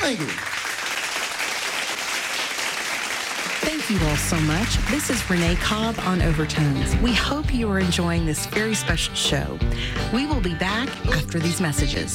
Thank you. Thank you all so much. This is Renee Cobb on Overtones. We hope you are enjoying this very special show. We will be back after these messages.